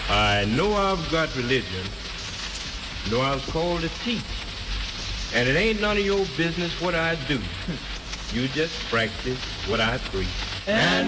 I know I've got religion. Know I was called to teach. And it ain't none of your business what I do. You just practice what I preach. And